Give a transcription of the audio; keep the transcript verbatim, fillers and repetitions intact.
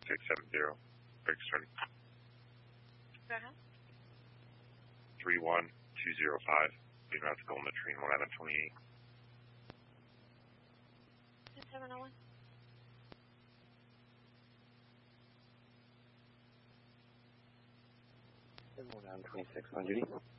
six seven zero. Brakes turning. Go ahead. three one two zero five. Leaving out to Golden Latrine, one out of twenty-eight. seven oh one. one out of twenty-six on duty.